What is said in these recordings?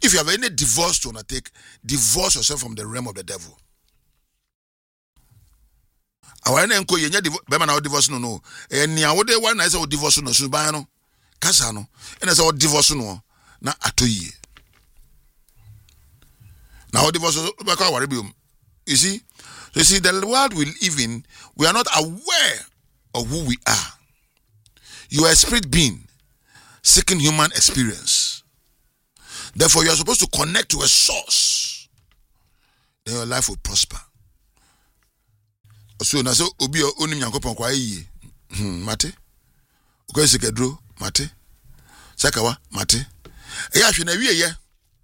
If you have any divorce to undertake, divorce yourself from the realm of the devil. Our enko yenye bema na divorce no. Enia wo de one na say divorce no so ban no. Kasa no. Ena say divorce no na atoyi. Now divorce beka ware biom. You see, the world we live in, we are not aware of who we are. You are a spirit being seeking human experience. Therefore, you are supposed to connect to a source. Then your life will prosper. So na so obi onim Nyankopon kwa yiye. Mate. Okwesi sekedro, mate. Sakawa, mate. Eya hwe na wie ye.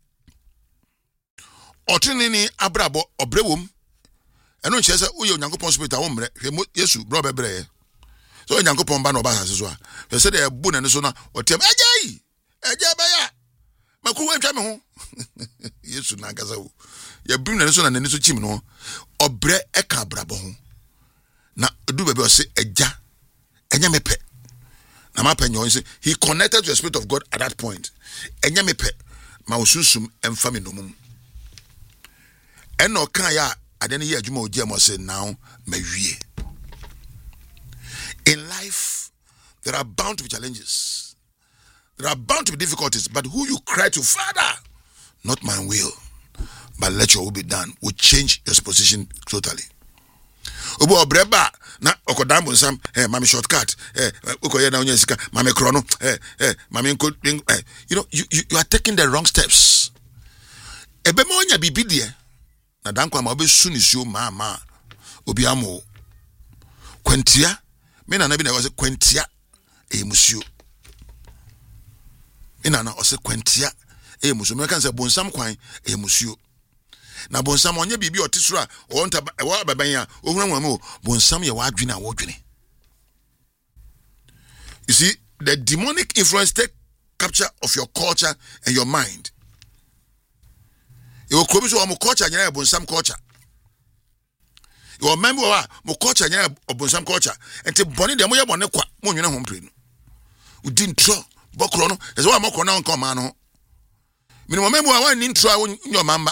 Otunini abrabo obrewom. Eno nche se uye Nyankopon spirit a wo mre. Hwe Yesu bro bebre. So Nyankopon ba no ba sase so a. Hwe se de ebu ne so na otem agye ba ya. Makuru antwa me ho. Yesu na gaza wo. Ya brim ne so na nani so chim no. Obre eka abrabo ho. Na do bebe o say eja enya mepe na ma panyo say he connected to the spirit of God at that point. Enya mepe ma osusum emfa me nomum eno kan ya adene ye adwuma ogie mo say now mawie. In life there are bound to be challenges, there are bound to be difficulties, but who you cry to, Father, not my will but let your will be done, will change your position totally. Obo obreba na okodambo nsam mami shortcut okoye na onye sika mami krono mami nko you are taking the wrong steps. Ebe ma onya bibidie na dankwa ma obesu ni suo ma obi amo kwantia me na bi na was kwantia musuo me na ose kwantia musuo me kan say bonsam kwan musuo. Na bonsam onye bibi otisura wonta wa baban ya ohunanwa mo bonsam ye wadwene awodwene. You see, the demonic influence take capture of your culture and your mind. You come so mo culture nyana bonsam culture. You remember mo culture nyana bonsam culture enti boni de mo ye boni kwa mo nwene ho mpre no. Udi ntro bokro no ese wa mo kro na nko ma no. Minimum member wa ni ntro a nyo mamba.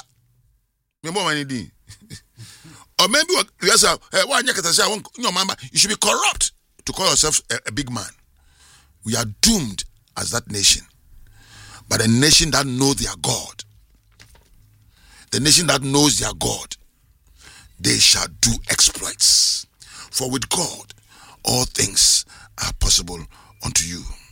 Or maybe you should be corrupt to call yourself a big man. We are doomed as that nation. But a nation that knows their God, the nation that knows their God, they shall do exploits. For with God, all things are possible unto you.